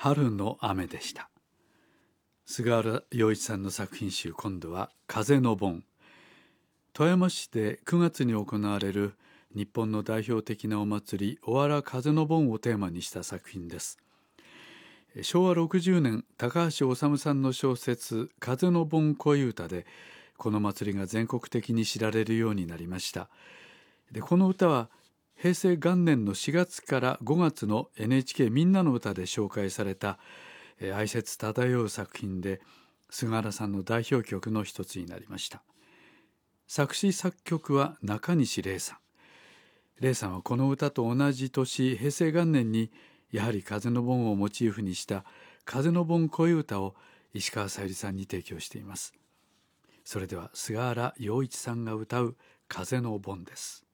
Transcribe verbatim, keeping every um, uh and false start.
春の雨でした。菅原洋一さんの作品集、今度は風の盆。富山市でくがつに行われる日本の代表的なお祭り、おわら風の盆をテーマにした作品です。しょうわろくじゅうねん、高橋治さんの小説「風の盆恋歌」でこの祭りが全国的に知られるようになりました。でこの歌は平成元年のしがつからごがつの エヌエイチケー みんなの歌で紹介された哀切漂う作品で、菅原さんの代表曲の一つになりました。作詞作曲は中西礼さん。礼さんはこの歌と同じ年、平成元年にやはり風の盆をモチーフにした風の盆恋歌を石川さゆりさんに提供しています。それでは菅原洋一さんが歌う風の盆です。